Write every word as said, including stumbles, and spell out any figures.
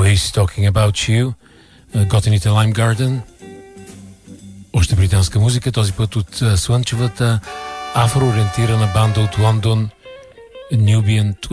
Police Talking About You, готените Lime Garden. Още британска музика, този път от слънчевата афроориентирана банда от Лондон Nubian